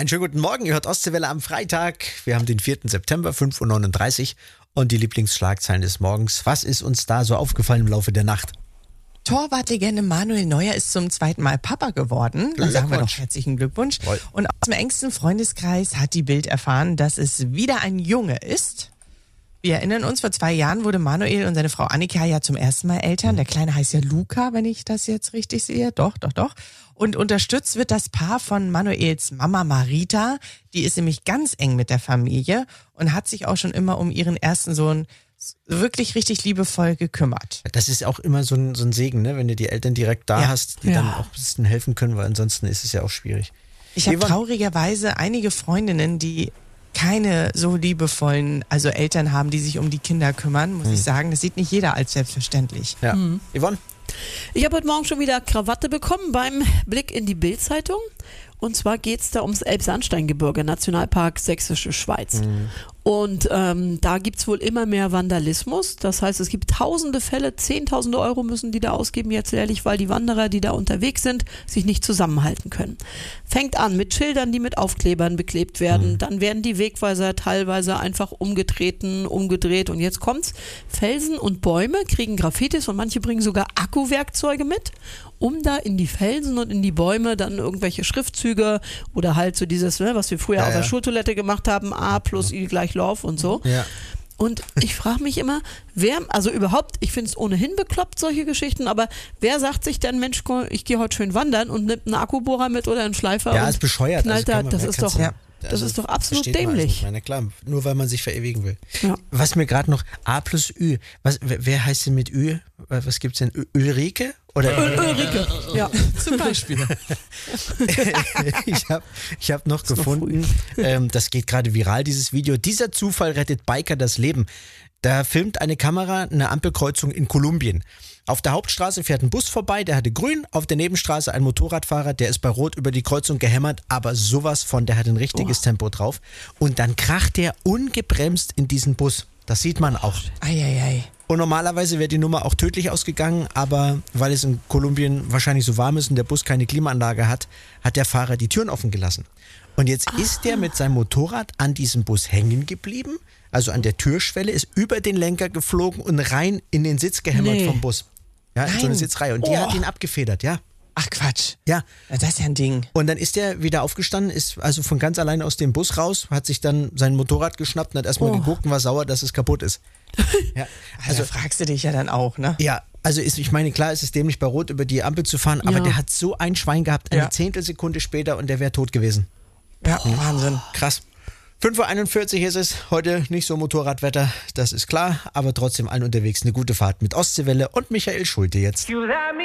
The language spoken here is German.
Einen schönen guten Morgen, ihr hört Ostseewelle am Freitag. Wir haben den 4. September, 5:39 Uhr und die Lieblingsschlagzeilen des Morgens. Was ist uns da so aufgefallen im Laufe der Nacht? Torwartlegende Manuel Neuer ist zum zweiten Mal Papa geworden. Da sagen wir doch herzlichen Glückwunsch. Toll. Und aus dem engsten Freundeskreis hat die Bild erfahren, dass es wieder ein Junge ist. Wir erinnern uns, vor 2 Jahren wurde Manuel und seine Frau Annika ja zum ersten Mal Eltern. Der Kleine heißt ja Luca, wenn ich das jetzt richtig sehe. Doch. Und unterstützt wird das Paar von Manuels Mama Marita. Die ist nämlich ganz eng mit der Familie und hat sich auch schon immer um ihren ersten Sohn wirklich richtig liebevoll gekümmert. Das ist auch immer so ein Segen, ne? Wenn du die Eltern direkt da hast, die dann auch ein bisschen helfen können, weil ansonsten ist es ja auch schwierig. Ich habe traurigerweise einige Freundinnen, die keine so liebevollen, also Eltern haben, die sich um die Kinder kümmern, muss ich sagen. Das sieht nicht jeder als selbstverständlich. Ja. Yvonne? Ich habe heute Morgen schon wieder Krawatte bekommen beim Blick in die Bild-Zeitung. Und zwar geht es da ums Elbsandsteingebirge, Nationalpark Sächsische Schweiz. Und da gibt es wohl immer mehr Vandalismus. Das heißt, es gibt tausende Fälle, Zehntausende Euro müssen die da ausgeben jetzt jährlich, weil die Wanderer, die da unterwegs sind, sich nicht zusammenhalten können. Fängt an mit Schildern, die mit Aufklebern beklebt werden. Dann werden die Wegweiser teilweise einfach umgedreht. Und jetzt kommt's. Felsen und Bäume kriegen Graffitis und manche bringen sogar Akkuwerkzeuge mit, um da in die Felsen und in die Bäume dann irgendwelche Schriftzüge oder halt so dieses, ne, was wir früher auf der Schultoilette gemacht haben, A plus I gleich Lauf und so. Ja. Und ich frage mich immer, ich finde es ohnehin bekloppt, solche Geschichten, aber wer sagt sich denn, Mensch, ich gehe heute schön wandern und nimmt einen Akkubohrer mit oder einen Schleifer? Ja, ist bescheuert. Knallt Also das ist doch absolut dämlich. Na klar, nur weil man sich verewigen will. Ja. Was mir gerade noch, A plus Ü, wer heißt denn mit Ü? Was gibt's denn? Ulrike? Oder Ulrike, ja, zum Beispiel. Ich hab noch gefunden, das geht gerade viral, dieses Video. Dieser Zufall rettet Biker das Leben. Da filmt eine Kamera eine Ampelkreuzung in Kolumbien. Auf der Hauptstraße fährt ein Bus vorbei, der hatte grün. Auf der Nebenstraße ein Motorradfahrer, der ist bei Rot über die Kreuzung gehämmert, aber sowas von, der hat ein richtiges Tempo drauf. Und dann kracht der ungebremst in diesen Bus. Das sieht man auch. Eieiei. Und normalerweise wäre die Nummer auch tödlich ausgegangen, aber weil es in Kolumbien wahrscheinlich so warm ist und der Bus keine Klimaanlage hat, hat der Fahrer die Türen offen gelassen. Und jetzt ist der mit seinem Motorrad an diesem Bus hängen geblieben, also an der Türschwelle, ist über den Lenker geflogen und rein in den Sitz gehämmert vom Bus. Ja, in so eine Sitzreihe. Und die hat ihn abgefedert, ja. Ach Quatsch. Ja. Das ist ja ein Ding. Und dann ist der wieder aufgestanden, ist also von ganz alleine aus dem Bus raus, hat sich dann sein Motorrad geschnappt und hat erstmal geguckt und war sauer, dass es kaputt ist. Ja. Also fragst du dich ja dann auch, ne? Ja, also ich meine, klar ist es dämlich, bei Rot über die Ampel zu fahren, aber der hat so ein Schwein gehabt, eine Zehntelsekunde später und der wäre tot gewesen. Ja, Wahnsinn. Krass. 5:41 Uhr ist es, heute nicht so Motorradwetter, das ist klar, aber trotzdem allen unterwegs eine gute Fahrt mit Ostseewelle und Michael Schulte jetzt.